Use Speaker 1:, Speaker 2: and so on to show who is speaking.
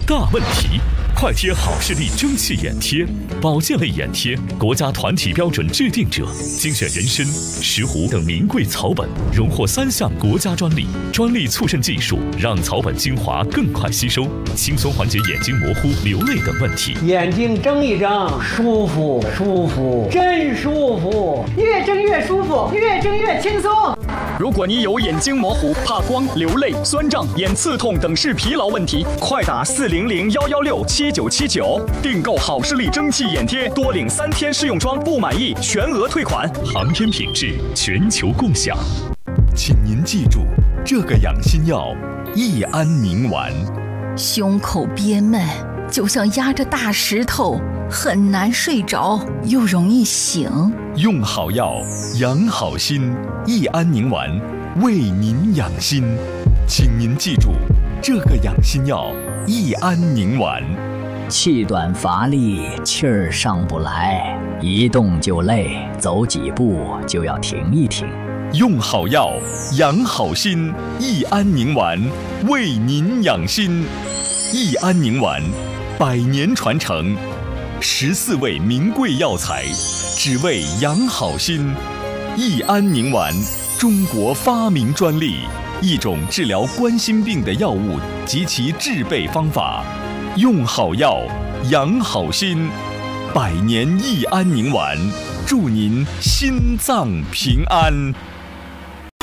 Speaker 1: 大问题。快贴好视力蒸汽眼贴，保健类眼贴，国家团体标准制定者，精选人参、石斛等名贵草本，荣获3项国家专利。专利促渗技术让草本精华更快吸收，轻松缓解眼睛模糊、流泪等问题。
Speaker 2: 眼睛睁一睁，舒服舒服，真舒服，
Speaker 3: 越睁越舒服，越睁越轻松。
Speaker 4: 如果你有眼睛模糊、怕光、流泪、酸胀、眼刺痛等视疲劳问题，快打400-116-7979，订购好视力蒸汽眼贴，多领3天试用装，不满意全额退款。
Speaker 1: 航天品质，全球共享。
Speaker 5: 请您记住，这个养心药益安宁丸。
Speaker 6: 胸口憋闷，就像压着大石头，很难睡着，又容易醒。
Speaker 5: 用好药，养好心，益安宁丸为您养心。请您记住，这个养心药益安宁丸。
Speaker 7: 气短乏力，气儿上不来，一动就累，走几步就要停一停。
Speaker 5: 用好药，养好心，益安宁丸为您养心。益安宁丸100年传承，14味名贵药材，只为养好心。益安宁丸，中国发明专利，一种治疗冠心病的药物及其制备方法。用好药，养好心，100年益安宁丸，祝您心脏平安。